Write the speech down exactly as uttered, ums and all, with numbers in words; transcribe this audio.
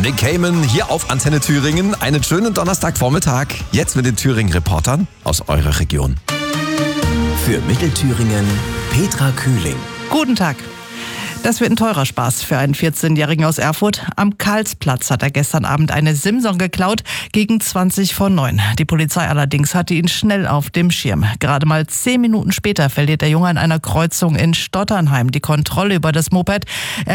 Nick Cayman hier auf Antenne Thüringen. Einen schönen Donnerstagvormittag. Jetzt mit den Thüringen-Reportern aus eurer Region. Für Mittelthüringen Petra Kühling. Guten Tag. Das wird ein teurer Spaß für einen vierzehnjährigen aus Erfurt. Am Karlsplatz hat er gestern Abend eine Simson geklaut, gegen zwanzig vor neun. Die Polizei allerdings hatte ihn schnell auf dem Schirm. Gerade mal zehn Minuten später verliert der Junge an einer Kreuzung in Stotternheim die Kontrolle über das Moped. Er